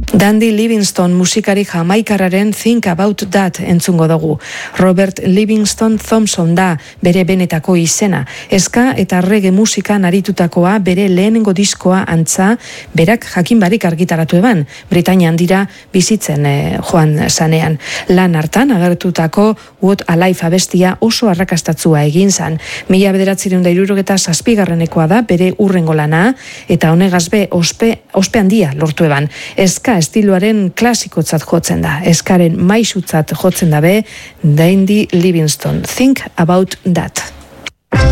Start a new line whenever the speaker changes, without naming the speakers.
Dandy Livingstone musikari jamaikarraren Think About That entzungo dugu. Robert Livingston Thompson da bere benetako izena. Eska eta reggae musikan aritutakoa bere lehenengo diskoa antza berak jakin barik argitaratu eban. Britainian dira bizitzen joan zanean. Lan hartan agertutako What Alive abestia oso arrakastatzua egin zan. 1967 da bere urrengo lana eta honegaz be ospe handia lortu eban. Eska estiloaren klasikotzat jotzen da. Eskaren maisutzat jotzen dabe Dandy Livingstone. Think About That.